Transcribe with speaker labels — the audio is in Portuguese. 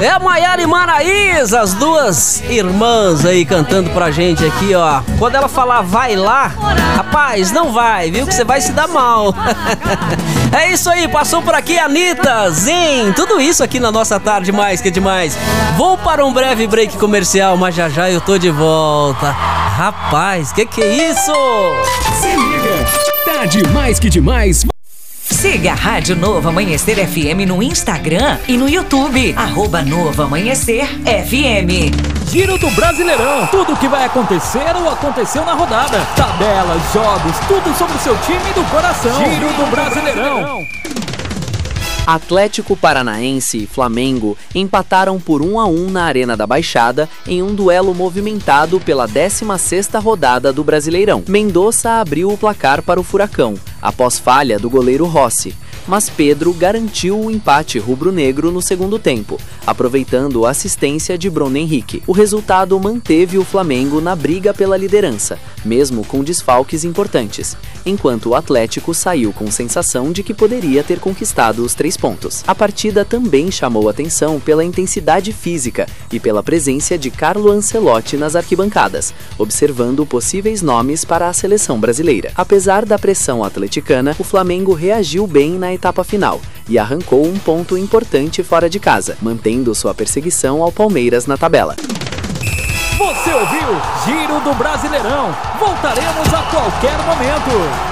Speaker 1: É a Maiara e Maraísa, as duas irmãs aí cantando pra gente aqui, ó. Quando ela falar vai lá, rapaz, não vai, viu? Que você vai se dar mal. É isso aí, passou por aqui a Anitta, Zen, tudo isso aqui na nossa tarde mais que demais. Vou para um breve break comercial, mas já já eu tô de volta. Rapaz, que é isso?
Speaker 2: Se liga, tá demais que demais.
Speaker 3: Siga a Rádio Novo Amanhecer FM no Instagram e no YouTube. @Novo Amanhecer FM.
Speaker 4: Giro do Brasileirão. Tudo o que vai acontecer ou aconteceu na rodada. Tabelas, jogos, tudo sobre o seu time do coração. Giro do Brasileirão.
Speaker 5: Atlético Paranaense e Flamengo empataram por 1-1 na Arena da Baixada em um duelo movimentado pela 16ª rodada do Brasileirão. Mendonça abriu o placar para o Furacão, após falha do goleiro Rossi, mas Pedro garantiu o empate rubro-negro no segundo tempo, aproveitando a assistência de Bruno Henrique. O resultado manteve o Flamengo na briga pela liderança, mesmo com desfalques importantes, enquanto o Atlético saiu com sensação de que poderia ter conquistado os 3 pontos. A partida também chamou atenção pela intensidade física e pela presença de Carlo Ancelotti nas arquibancadas, observando possíveis nomes para a seleção brasileira. Apesar da pressão atleticana, o Flamengo reagiu bem na etapa final e arrancou um ponto importante fora de casa, mantendo sua perseguição ao Palmeiras na tabela.
Speaker 4: Você ouviu Giro do Brasileirão. Voltaremos a qualquer momento.